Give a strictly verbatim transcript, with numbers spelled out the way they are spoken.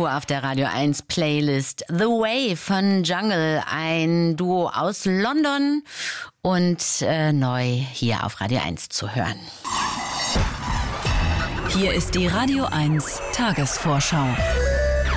Uhr auf der Radio eins Playlist. The Way von Jungle, ein Duo aus London und äh, neu hier auf Radio eins zu hören. Hier ist die Radio eins Tagesvorschau.